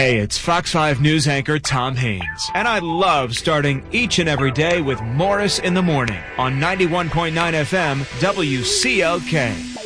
Hey, it's Fox 5 News anchor Tom Haines, and I love starting each and every day with Morris in the Morning on 91.9 FM WCLK.